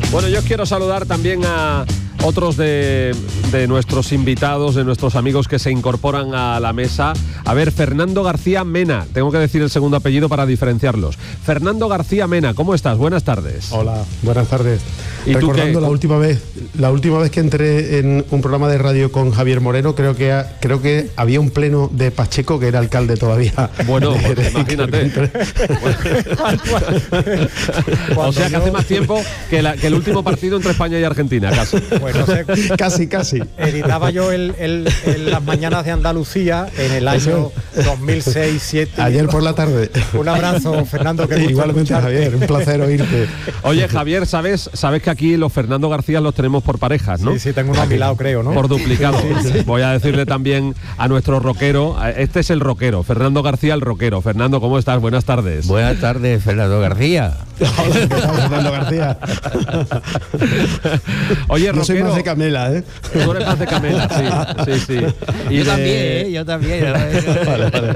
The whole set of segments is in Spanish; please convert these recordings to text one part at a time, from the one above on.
Bueno, yo quiero saludar también a otros de nuestros invitados, de nuestros amigos que se incorporan a la mesa. A ver, Fernando García Mena, tengo que decir el segundo apellido para diferenciarlos. Fernando García Mena, ¿cómo estás? Buenas tardes. Hola, buenas tardes. ¿Y recordando la última vez que entré en un programa de radio con Javier Moreno, creo que había un pleno de Pacheco que era alcalde todavía. Bueno, imagínate. O sea que hace más tiempo que el último partido entre España y Argentina, casi. Bueno, casi. Editaba yo las mañanas de Andalucía en el año 2006-2007. Ayer por la tarde. Un abrazo, Fernando. Que igualmente, Javier, un placer oírte. Oye, Javier, ¿sabes que aquí los Fernando García los tenemos por parejas, ¿no? Sí, tengo uno a mi lado, creo, ¿no? Por duplicado. Sí. Voy a decirle también a nuestro rockero, este es el rockero, Fernando García el rockero. Fernando, ¿cómo estás? Buenas tardes. Buenas tardes, Fernando García. Hola, ¿qué tal, Fernando García? Oye, rockero. Yo soy más de Camela, ¿eh? Tú eres más de Camela, sí. Y yo también. Vale.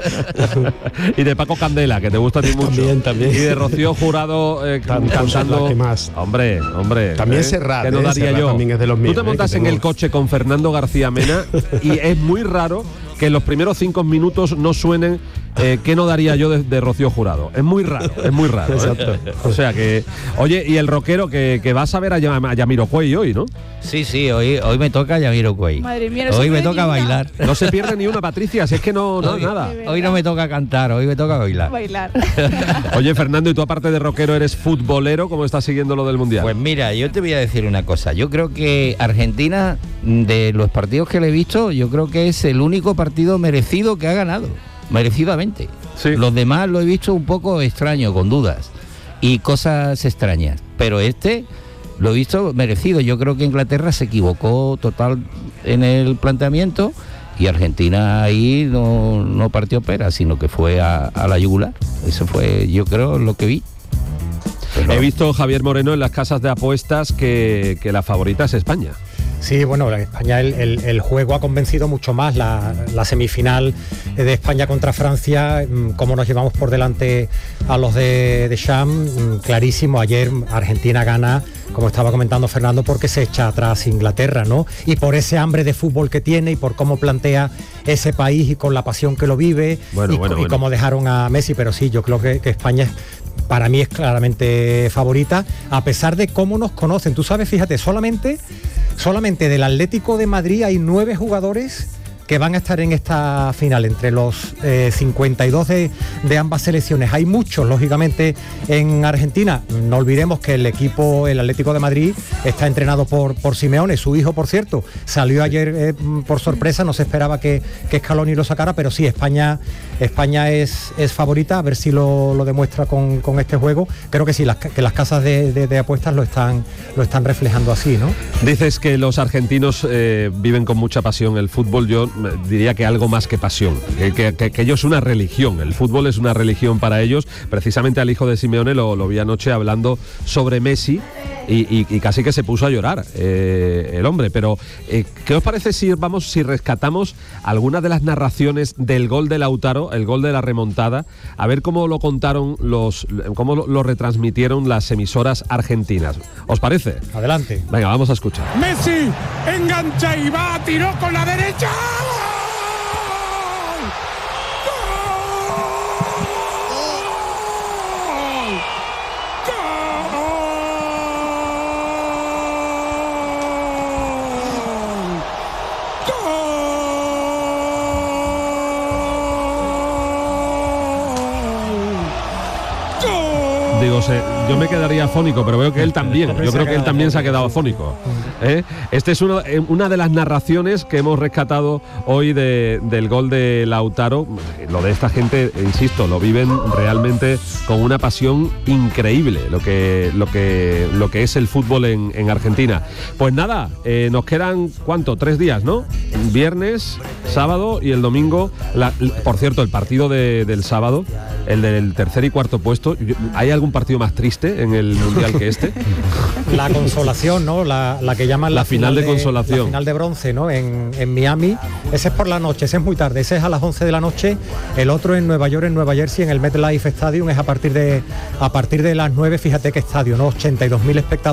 Y de Paco Candela, que te gusta a ti mucho. También. Y de Rocío Jurado cantando. ¿Qué más? Hombre. También Serrat, que no daría Serrat yo. También es de los míos, Tú te montas en el coche con Fernando García Mena y es muy raro que en los primeros 5 minutos no suenen ¿qué no daría yo de Rocío Jurado? Es muy raro. Exacto. O sea que, oye, y el rockero que vas a ver a Jamiroquai hoy, ¿no? Sí, hoy me toca Jamiroquai. Madre mía, hoy me toca bailar. No se pierde ni una, Patricia, si es que no nada. Hoy no me toca cantar, hoy me toca bailar. Oye, Fernando, ¿y tú aparte de rockero eres futbolero? ¿Cómo estás siguiendo lo del Mundial? Pues mira, yo te voy a decir una cosa. Yo creo que Argentina, de los partidos que le he visto, yo creo que es el único partido merecido que ha ganado. Merecidamente. Sí. Los demás lo he visto un poco extraño, con dudas y cosas extrañas, pero lo he visto merecido. Yo creo que Inglaterra se equivocó total en el planteamiento y Argentina ahí no partió pera, sino que fue a la yugular. Eso fue, yo creo, lo que vi. Pero he visto, Javier Moreno, en las casas de apuestas que la favorita es España. Sí, bueno, España, el juego ha convencido mucho más. La semifinal de España contra Francia, cómo nos llevamos por delante a los de Deschamps, clarísimo. Ayer Argentina gana, como estaba comentando Fernando, porque se echa atrás Inglaterra, ¿no? Y por ese hambre de fútbol que tiene y por cómo plantea ese país y con la pasión que lo vive y cómo dejaron a Messi. Pero sí, yo creo que España para mí es claramente favorita, a pesar de cómo nos conocen. Tú sabes, fíjate, solamente del Atlético de Madrid hay 9 jugadores que van a estar en esta final, entre los 52 de ambas selecciones. Hay muchos, lógicamente, en Argentina. No olvidemos que el Atlético de Madrid, está entrenado por Simeone. Su hijo, por cierto, salió ayer por sorpresa, no se esperaba que Scaloni lo sacara, pero sí, España es favorita, a ver si lo demuestra con este juego. Creo que sí, que las casas de apuestas lo están reflejando así, ¿no? Dices que los argentinos viven con mucha pasión el fútbol. Yo diría que algo más que pasión, que ellos es una religión, el fútbol es una religión para ellos. Precisamente al hijo de Simeone lo vi anoche hablando sobre Messi y casi que se puso a llorar el hombre. Pero ¿qué os parece si rescatamos algunas de las narraciones del gol de Lautaro, el gol de la remontada, a ver cómo lo contaron cómo lo retransmitieron las emisoras argentinas? ¿Os parece? Adelante. Venga, vamos a escuchar. Messi engancha y va, tiró con la derecha. Yo me quedaría afónico, pero veo que él también. Yo creo que él también se ha quedado afónico. Este es una de las narraciones que hemos rescatado hoy del gol de Lautaro. Lo de esta gente, insisto, lo viven realmente con una pasión increíble, lo que es el fútbol en Argentina. Pues nada, nos quedan, ¿cuánto? 3 días, ¿no? Viernes, sábado y el domingo. Por cierto, el partido del sábado, el del tercer y cuarto puesto, ¿hay algún partido más triste en el Mundial que este? La consolación, ¿no? La que llaman la final de consolación. La final de bronce, ¿no? En Miami. Ese es por la noche, ese es muy tarde, ese es a las 11 de la noche. El otro en Nueva York, en Nueva Jersey, en el MetLife Stadium, es a partir de las 9. Fíjate qué estadio, ¿no? 82.000 espectadores.